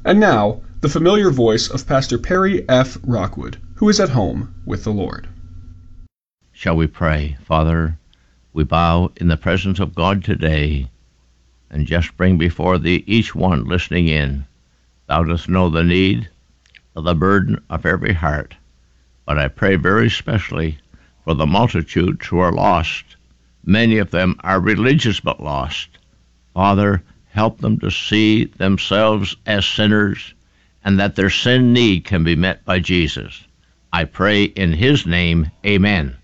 And now, the familiar voice of Pastor Perry F. Rockwood, who is at home with the Lord. Shall we pray? Father, we bow in the presence of God today and just bring before Thee each one listening in. Thou dost know the need, the burden of every heart. But I pray very specially for the multitudes who are lost. Many of them are religious but lost. Father, help them to see themselves as sinners and that their sin need can be met by Jesus. I pray in His name, amen.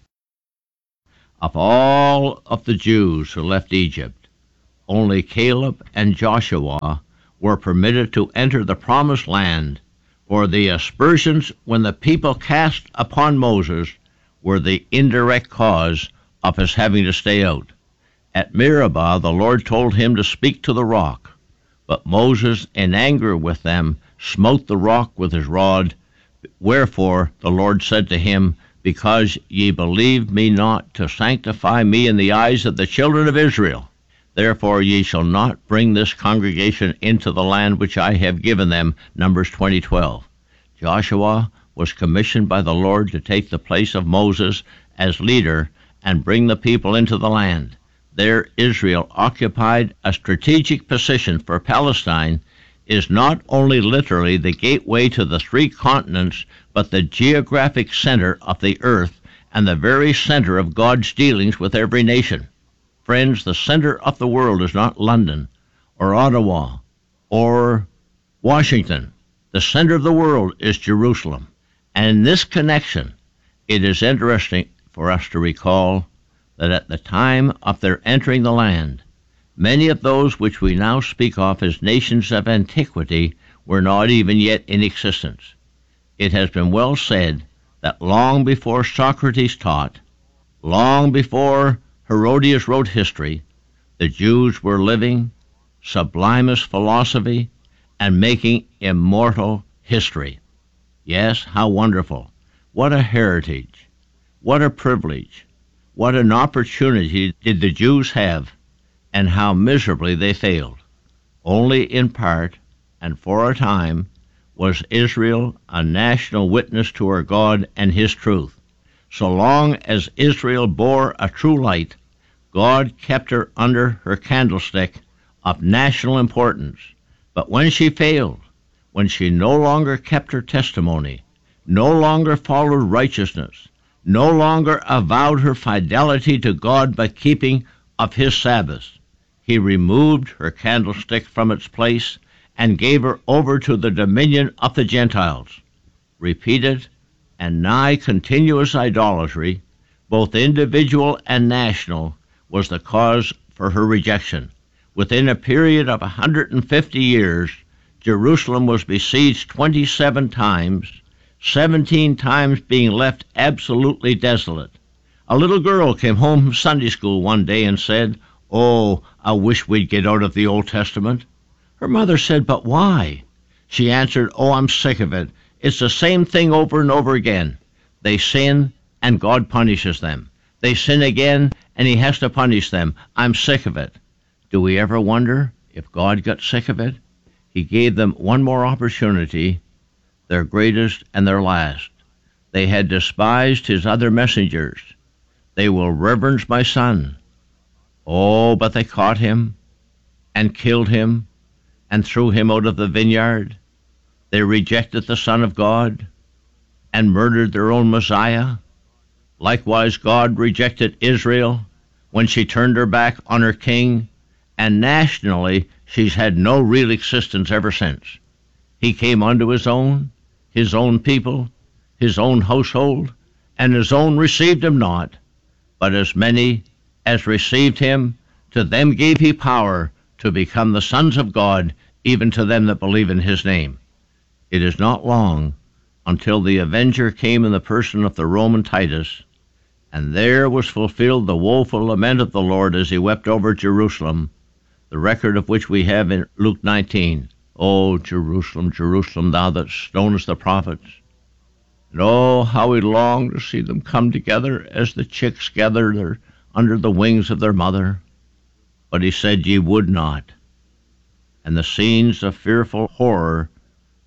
Of all of the Jews who left Egypt, only Caleb and Joshua were permitted to enter the promised land, for the aspersions when the people cast upon Moses were the indirect cause of his having to stay out. At Meribah the Lord told him to speak to the rock, but Moses, in anger with them, smote the rock with his rod. Wherefore the Lord said to him, Because ye believed me not to sanctify me in the eyes of the children of Israel, therefore ye shall not bring this congregation into the land which I have given them. Numbers 20:12. Joshua was commissioned by the Lord to take the place of Moses as leader and bring the people into the land. There Israel occupied a strategic position, for Palestine is not only literally the gateway to the three continents, but the geographic center of the earth and the very center of God's dealings with every nation. Friends, the center of the world is not London or Ottawa or Washington. The center of the world is Jerusalem. And in this connection, it is interesting for us to recall that at the time of their entering the land, many of those which we now speak of as nations of antiquity were not even yet in existence. It has been well said that long before Socrates taught, long before Herodotus wrote history, the Jews were living sublimest philosophy and making immortal history. Yes, how wonderful. What a heritage. What a privilege. What an opportunity did the Jews have, and how miserably they failed. Only in part, and for a time, was Israel a national witness to her God and His truth. So long as Israel bore a true light, God kept her under her candlestick of national importance. But when she failed, when she no longer kept her testimony, no longer followed righteousness, no longer avowed her fidelity to God by keeping of His Sabbaths, He removed her candlestick from its place and gave her over to the dominion of the Gentiles. Repeated and nigh continuous idolatry, both individual and national, was the cause for her rejection. Within a period of 150 years, Jerusalem was besieged 27 times, 17 times being left absolutely desolate. A little girl came home from Sunday school one day and said, "Oh, I wish we'd get out of the Old Testament." Her mother said, "But why?" She answered, "Oh, I'm sick of it. It's the same thing over and over again. They sin, and God punishes them. They sin again, and He has to punish them. I'm sick of it." Do we ever wonder if God got sick of it? He gave them one more opportunity, their greatest and their last. They had despised His other messengers. They will reverence my Son. Oh, but they caught Him and killed Him and threw Him out of the vineyard. They rejected the Son of God and murdered their own Messiah. Likewise, God rejected Israel when she turned her back on her king, and nationally she's had no real existence ever since. He came unto His own people, His own household, and His own received Him not. But as many as received Him, to them gave He power to become the sons of God, even to them that believe in His name. It is not long until the avenger came in the person of the Roman Titus, and there was fulfilled the woeful lament of the Lord as He wept over Jerusalem, the record of which we have in Luke 19. "O Jerusalem, Jerusalem, thou that stonest the prophets. And oh, how He longed to see them come together as the chicks gather under the wings of their mother. But He said, Ye would not. And the scenes of fearful horror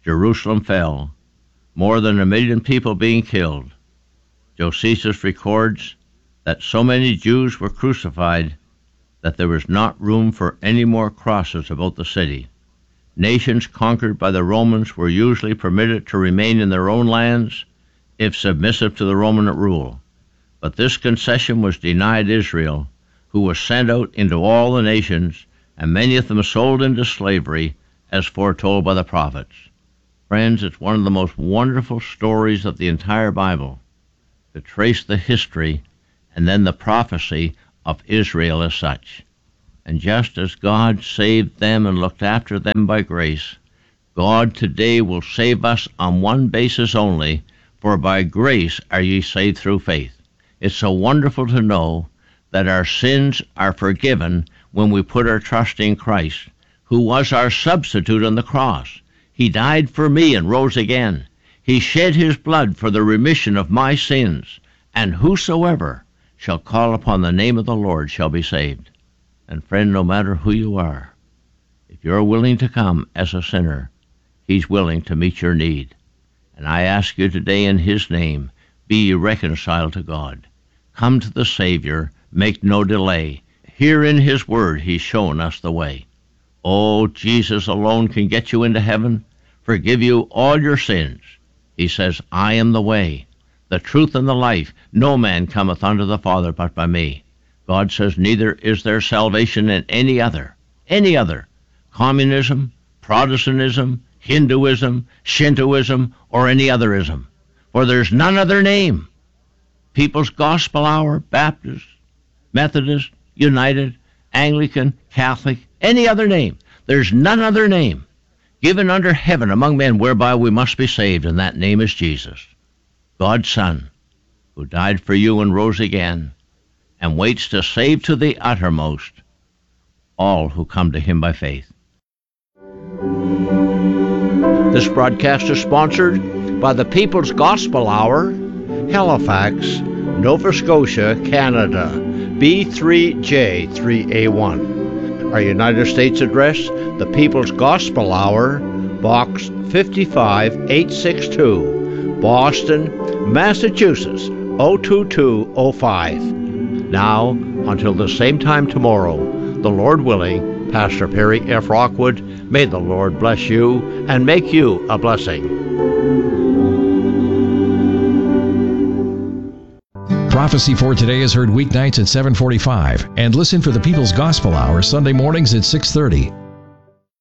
Jerusalem fell, more than 1 million people being killed. Josephus records that so many Jews were crucified that there was not room for any more crosses about the city. Nations conquered by the Romans were usually permitted to remain in their own lands if submissive to the Roman rule. But this concession was denied Israel, who was sent out into all the nations, and many of them sold into slavery, as foretold by the prophets. Friends, it's one of the most wonderful stories of the entire Bible, to trace the history and then the prophecy of Israel as such. And just as God saved them and looked after them by grace, God today will save us on one basis only, for by grace are ye saved through faith. It's so wonderful to know that our sins are forgiven when we put our trust in Christ, who was our substitute on the cross. He died for me and rose again. He shed his blood for the remission of my sins, and whosoever shall call upon the name of the Lord shall be saved. And friend, no matter who you are, if you're willing to come as a sinner, he's willing to meet your need. And I ask you today in his name, be ye reconciled to God. Come to the Savior, make no delay. Here in his word he's shown us the way. Oh, Jesus alone can get you into heaven, forgive you all your sins. He says, I am the way, the truth, and the life. No man cometh unto the Father but by me. God says, neither is there salvation in any other. Communism, Protestantism, Hinduism, Shintoism, or any otherism. For there's none other name. People's Gospel Hour, Baptist, Methodist, United, Anglican, Catholic, any other name. There's none other name given under heaven among men whereby we must be saved, and that name is Jesus, God's Son, who died for you and rose again, and waits to save to the uttermost all who come to him by faith. This broadcast is sponsored by the People's Gospel Hour, Halifax, Nova Scotia, Canada, B3J3A1. Our United States address, the People's Gospel Hour, Box 55862, Boston, Massachusetts, 02205. Now, until the same time tomorrow, the Lord willing, Pastor Perry F. Rockwood, may the Lord bless you and make you a blessing. Prophecy for Today is heard weeknights at 7:45 and listen for the People's Gospel Hour Sunday mornings at 6:30.